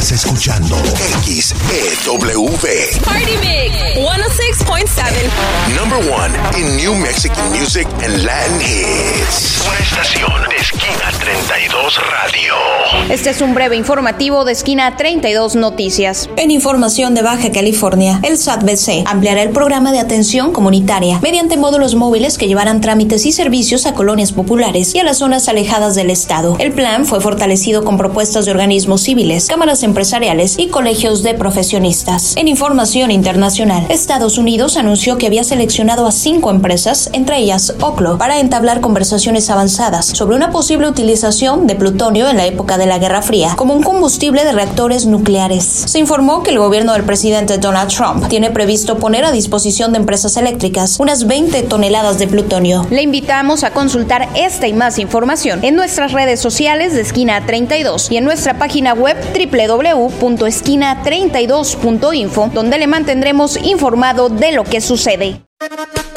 Estás escuchando XEW. Party Mix 106.7. Number one in New Mexican music and Latin hits. Una estación de Esquina 32 Radio. Este es un breve informativo de Esquina 32 Noticias. En información de Baja California, el SAT-BC ampliará el programa de atención comunitaria mediante módulos móviles que llevarán trámites y servicios a colonias populares y a las zonas alejadas del estado. El plan fue fortalecido con propuestas de organismos civiles, cámaras empresariales y colegios de profesionistas. En información internacional, Estados Unidos anunció que había seleccionado a 5 empresas, entre ellas Oklo, para entablar conversaciones avanzadas sobre una posible utilización de plutonio en la época de la Guerra Fría como un combustible de reactores nucleares. Se informó que el gobierno del presidente Donald Trump tiene previsto poner a disposición de empresas eléctricas unas 20 toneladas de plutonio. Le invitamos a consultar esta y más información en nuestras redes sociales de Esquina 32 y en nuestra página web www.esquina32.info, donde le mantendremos informado de lo que sucede.